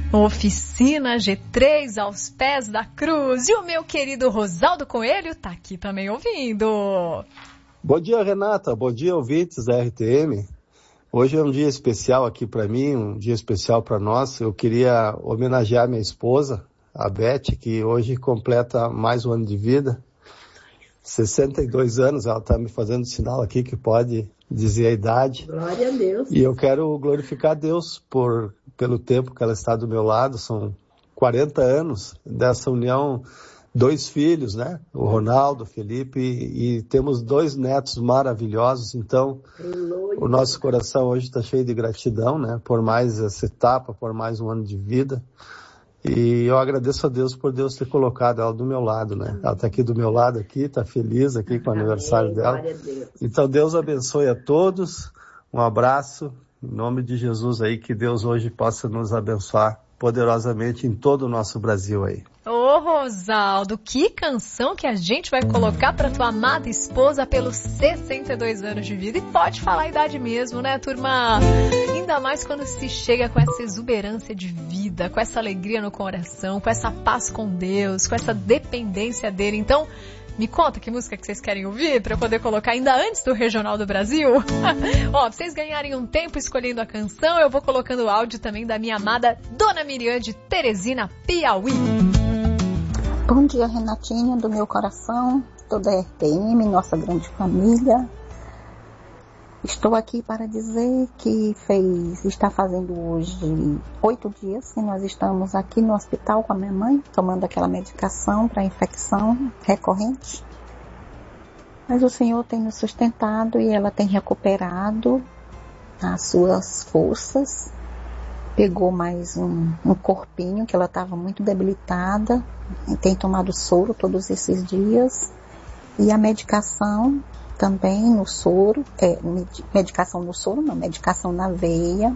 Oficina G3 aos pés da cruz. E o meu querido Rosaldo Coelho tá aqui também ouvindo. Bom dia, Renata. Bom dia, ouvintes da RTM. Hoje é um dia especial aqui para mim, um dia especial para nós. Eu queria homenagear minha esposa, a Beth, que hoje completa mais um ano de vida. 62 anos, ela está me fazendo sinal aqui que pode dizer a idade. Glória a Deus. E eu quero glorificar Deus pelo tempo que ela está do meu lado. São 40 anos dessa união, 2 filhos, né? O Ronaldo, o Felipe, e temos 2 netos maravilhosos. Então, o nosso coração hoje está cheio de gratidão, né? Por mais essa etapa, por mais um ano de vida. E eu agradeço a Deus por Deus ter colocado ela do meu lado, né? Ela está aqui do meu lado, está feliz aqui com o aniversário dela. Então Deus abençoe a todos, um abraço, em nome de Jesus aí, que Deus hoje possa nos abençoar poderosamente em todo o nosso Brasil aí. Ô Rosaldo, que canção que a gente vai colocar para tua amada esposa pelos 62 anos de vida. E pode falar a idade mesmo, né, turma? Ainda mais quando se chega com essa exuberância de vida, com essa alegria no coração, com essa paz com Deus, com essa dependência dele. Então, me conta que música que vocês querem ouvir para eu poder colocar ainda antes do Regional do Brasil. Ó, pra vocês ganharem um tempo escolhendo a canção, eu vou colocando o áudio também da minha amada Dona Miriam de Teresina, Piauí. Bom dia, Renatinha, do meu coração, toda a RTM, nossa grande família. Estou aqui para dizer que está fazendo hoje 8 dias que nós estamos aqui no hospital com a minha mãe, tomando aquela medicação para infecção recorrente. Mas o Senhor tem nos sustentado e ela tem recuperado as suas forças. Pegou mais um corpinho, que ela estava muito debilitada, e tem tomado soro todos esses dias. E a medicação também no soro, medicação no soro não, medicação na veia.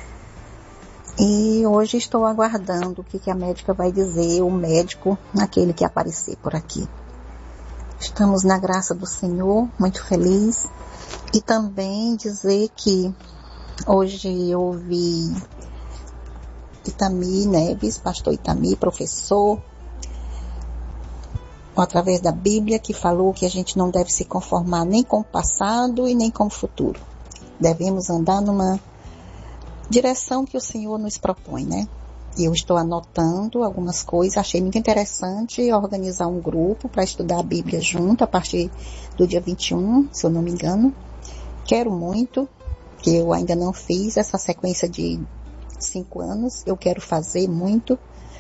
E hoje estou aguardando o que a médica vai dizer, o médico, aquele que aparecer por aqui. Estamos na graça do Senhor, muito feliz. E também dizer que hoje eu ouvi Itami Neves, pastor Itami, professor, através da Bíblia, que falou que a gente não deve se conformar nem com o passado e nem com o futuro. Devemos andar numa direção que o Senhor nos propõe, né? E eu estou anotando algumas coisas, achei muito interessante organizar um grupo para estudar a Bíblia junto, a partir do dia 21, se eu não me engano. Quero muito, que eu ainda não fiz essa sequência de 5 anos, eu quero fazer muito,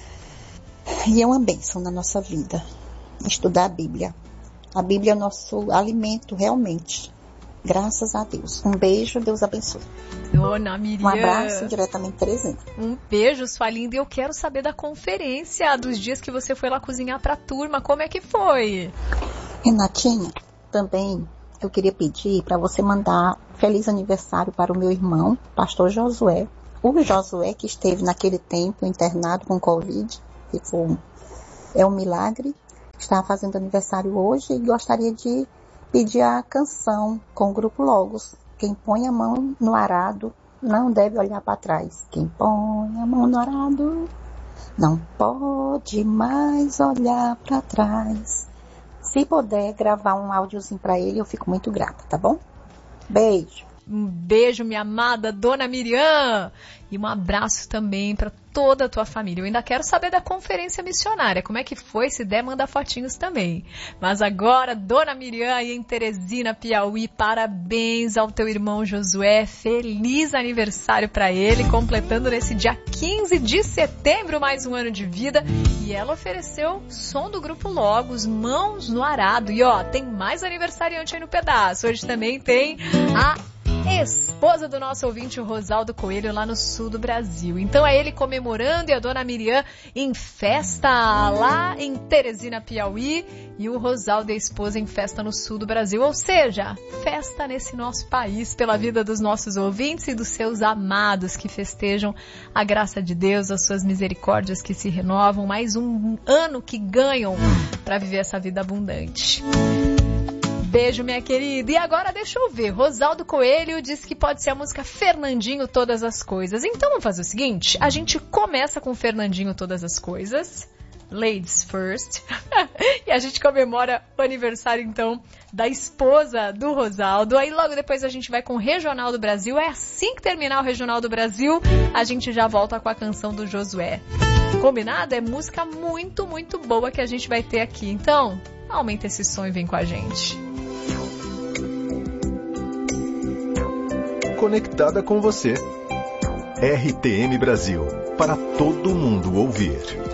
e é uma bênção na nossa vida, estudar a Bíblia. A Bíblia é o nosso alimento, realmente. Graças a Deus. Um beijo, Deus abençoe. Dona Miriam. Um abraço diretamente, Teresina. Um beijo, sua linda. E eu quero saber da conferência, dos dias que você foi lá cozinhar pra turma. Como é que foi? Renatinha, também eu queria pedir para você mandar feliz aniversário para o meu irmão, pastor Josué. O Josué que esteve naquele tempo internado com Covid, que é um milagre, está fazendo aniversário hoje e gostaria de pedir a canção com o Grupo Logos. Quem põe a mão no arado não deve olhar para trás. Quem põe a mão no arado não pode mais olhar para trás. Se puder gravar um áudiozinho para ele, eu fico muito grata, tá bom? Beijo. Um beijo, minha amada Dona Miriam. E um abraço também para toda a tua família. Eu ainda quero saber da conferência missionária. Como é que foi? Se der, manda fotinhos também. Mas agora, Dona Miriam aí em Teresina, Piauí, parabéns ao teu irmão Josué. Feliz aniversário para ele, completando nesse dia 15 de setembro mais um ano de vida. E ela ofereceu som do Grupo Logos, Mãos no Arado. E ó, tem mais aniversariante aí no pedaço. Hoje também tem a esposa do nosso ouvinte, o Rosaldo Coelho, lá no sul do Brasil. Então é ele comemorando e a Dona Miriam em festa lá em Teresina, Piauí, e o Rosaldo e a esposa em festa no sul do Brasil. Ou seja, festa nesse nosso país pela vida dos nossos ouvintes e dos seus amados que festejam a graça de Deus, as suas misericórdias que se renovam, mais um ano que ganham para viver essa vida abundante. Beijo, minha querida. E agora deixa eu ver. Rosaldo Coelho disse que pode ser a música Fernandinho Todas as Coisas. Então vamos fazer o seguinte, a gente começa com Fernandinho Todas as Coisas, Ladies First, e a gente comemora o aniversário, então, da esposa do Rosaldo. Aí logo depois a gente vai com o Regional do Brasil. É assim que terminar o Regional do Brasil, a gente já volta com a canção do Josué. Combinado? É música muito, muito boa que a gente vai ter aqui. Então, aumenta esse som e vem com a gente. Conectada com você. RTM Brasil, para todo mundo ouvir.